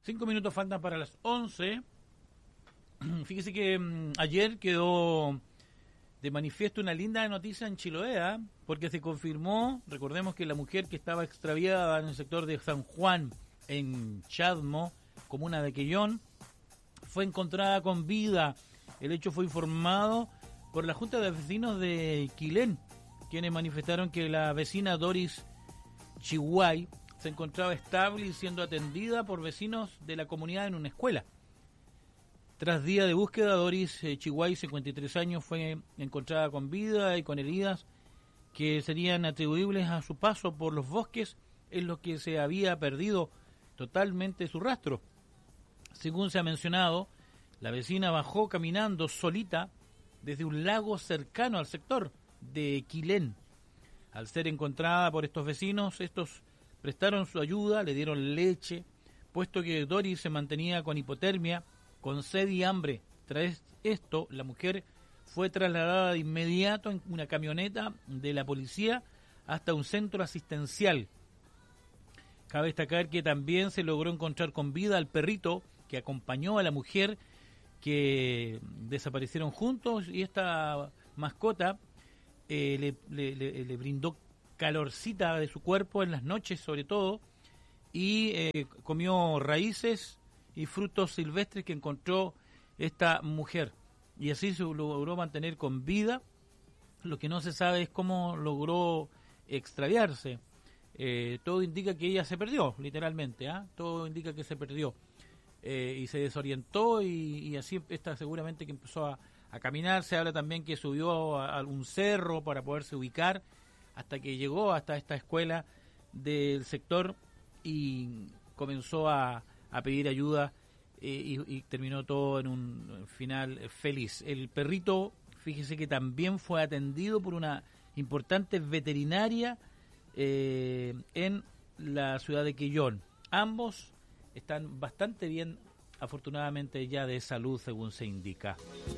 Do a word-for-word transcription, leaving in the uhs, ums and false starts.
Cinco minutos faltan para las once. Fíjese que mmm, ayer quedó de manifiesto una linda noticia en Chiloé, ¿eh? Porque se confirmó, recordemos que la mujer que estaba extraviada en el sector de San Juan, en Chadmo, comuna de Quellón, fue encontrada con vida. El hecho fue informado por la Junta de Vecinos de Quilén, quienes manifestaron que la vecina Doris Chihuay se encontraba estable y siendo atendida por vecinos de la comunidad en una escuela. Tras día de búsqueda, Doris eh, Chihuay, cincuenta y tres años, fue encontrada con vida y con heridas que serían atribuibles a su paso por los bosques, en los que se había perdido totalmente su rastro. Según se ha mencionado, la vecina bajó caminando solita desde un lago cercano al sector de Quilén. Al ser encontrada por estos vecinos, estos prestaron su ayuda, le dieron leche, puesto que Doris se mantenía con hipotermia, con sed y hambre. Tras esto, la mujer fue trasladada de inmediato en una camioneta de la policía hasta un centro asistencial. Cabe destacar que también se logró encontrar con vida al perrito que acompañó a la mujer, que desaparecieron juntos, y esta mascota eh, le, le, le, le brindó calorcita de su cuerpo en las noches sobre todo, y eh, comió raíces y frutos silvestres que encontró esta mujer, y así se logró mantener con vida. Lo que no se sabe es cómo logró extraviarse. Eh, todo indica que ella se perdió, literalmente, ¿eh? Todo indica que se perdió eh, y se desorientó, y, y así esta seguramente que empezó a, a caminar. Se habla también que subió a, a un cerro para poderse ubicar hasta que llegó hasta esta escuela del sector y comenzó a, a pedir ayuda eh, y, y terminó todo en un final feliz. El perrito, fíjese que también fue atendido por una importante veterinaria eh, en la ciudad de Quellón. Ambos están bastante bien, afortunadamente, ya de salud, según se indica.